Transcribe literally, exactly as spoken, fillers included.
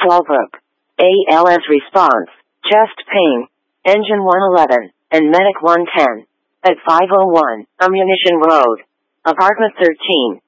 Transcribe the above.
Swallbrook. A L S response, chest pain, engine one eleven, and medic one ten. At five oh one, Ammunition Road. Apartment thirteen.